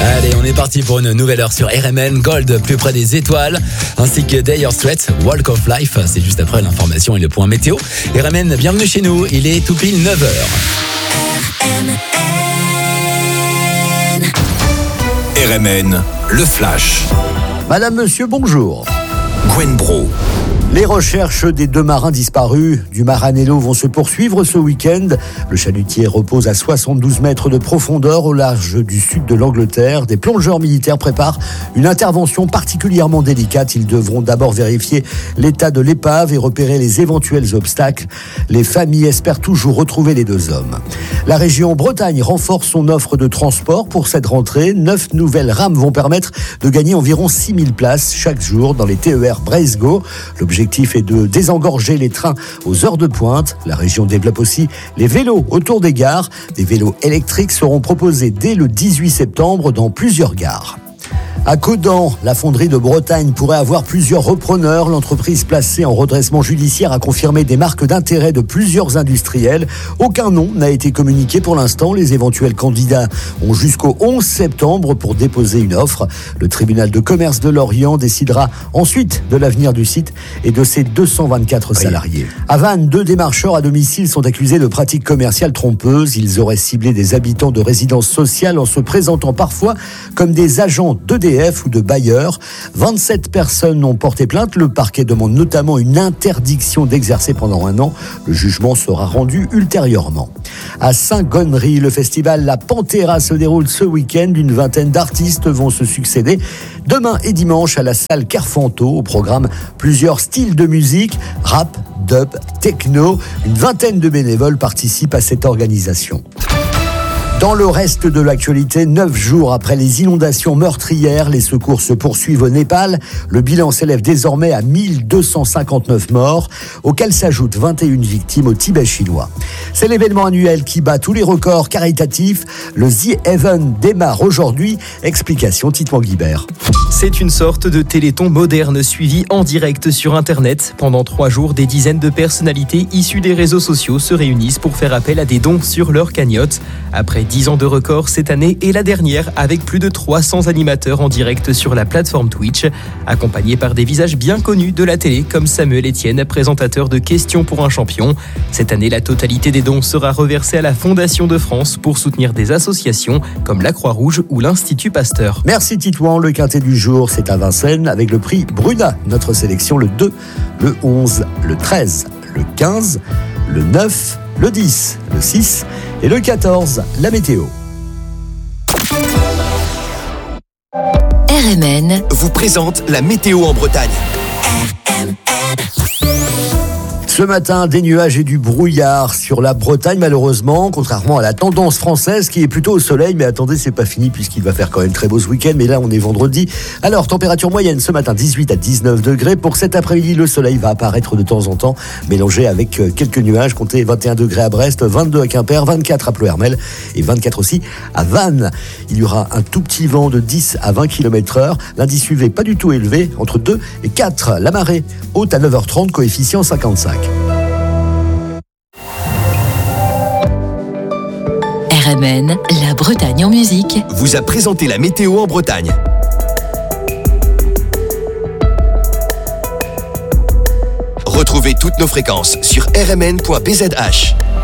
Allez, on est parti pour une nouvelle heure sur RMN, Gold plus près des étoiles, ainsi que Dire Straits, Walk of Life. C'est juste après l'information et le point météo. RMN, bienvenue chez nous, il est tout pile 9h. RMN, le flash. Madame, monsieur, bonjour. Gwen Bro. Les recherches des 2 marins disparus du Maranello vont se poursuivre ce week-end. Le chalutier repose à 72 mètres de profondeur au large du sud de l'Angleterre. Des plongeurs militaires préparent une intervention particulièrement délicate. Ils devront d'abord vérifier l'état de l'épave et repérer les éventuels obstacles. Les familles espèrent toujours retrouver les 2 hommes. La région Bretagne renforce son offre de transport pour cette rentrée. 9 nouvelles rames vont permettre de gagner environ 6000 places chaque jour dans les TER Brace-Go. L'objectif est de désengorger les trains aux heures de pointe. La région développe aussi les vélos autour des gares. Des vélos électriques seront proposés dès le 18 septembre dans plusieurs gares. À Caudan, la fonderie de Bretagne pourrait avoir plusieurs repreneurs. L'entreprise placée en redressement judiciaire a confirmé des marques d'intérêt de plusieurs industriels. Aucun nom n'a été communiqué pour l'instant. Les éventuels candidats ont jusqu'au 11 septembre pour déposer une offre. Le tribunal de commerce de Lorient décidera ensuite de l'avenir du site et de ses 224 salariés. À Vannes, 2 démarcheurs à domicile sont accusés de pratiques commerciales trompeuses. Ils auraient ciblé des habitants de résidences sociales en se présentant parfois comme des agents d'EDF ou de bailleurs. 27 personnes ont porté plainte. Le parquet demande notamment une interdiction d'exercer pendant 1 an. Le jugement sera rendu ultérieurement. À Saint-Gonnery, le festival La Pantera se déroule ce week-end. Une vingtaine d'artistes vont se succéder demain et dimanche à la salle Carfanto. Au programme, plusieurs styles de musique, rap, dub, techno. Une vingtaine de bénévoles participent à cette organisation. Dans le reste de l'actualité, 9 jours après les inondations meurtrières, les secours se poursuivent au Népal. Le bilan s'élève désormais à 1259 morts, auxquels s'ajoutent 21 victimes au Tibet chinois. C'est l'événement annuel qui bat tous les records caritatifs. Le The Event démarre aujourd'hui. Explication Titouan Guibert. C'est une sorte de téléthon moderne suivi en direct sur Internet. Pendant 3 jours, des dizaines de personnalités issues des réseaux sociaux se réunissent pour faire appel à des dons sur leur cagnotte. Après 10 ans de record, cette année est la dernière avec plus de 300 animateurs en direct sur la plateforme Twitch, accompagnés par des visages bien connus de la télé comme Samuel Etienne, présentateur de Questions pour un champion. Cette année, la totalité des dons sera reversée à la Fondation de France pour soutenir des associations comme la Croix-Rouge ou l'Institut Pasteur. Merci Titouan. Le quintet du jour, c'est à Vincennes avec le prix Bruna. Notre sélection le 2, le 11, le 13, le 15, le 9, le 10, le 6 et le 14, la météo. RMN vous présente la météo en Bretagne. Ce matin, des nuages et du brouillard sur la Bretagne, malheureusement, contrairement à la tendance française qui est plutôt au soleil. Mais attendez, c'est pas fini puisqu'il va faire quand même très beau ce week-end. Mais là, on est vendredi. Alors, température moyenne ce matin, 18 à 19 degrés. Pour cet après-midi, le soleil va apparaître de temps en temps, mélangé avec quelques nuages. Comptez 21 degrés à Brest, 22 à Quimper, 24 à Ploërmel et 24 aussi à Vannes. Il y aura un tout petit vent de 10 à 20 km/h. L'indice UV pas du tout élevé, entre 2 et 4. La marée haute à 9h30, coefficient 55. RMN, la Bretagne en musique, vous a présenté la météo en Bretagne. Retrouvez toutes nos fréquences sur rmn.bzh.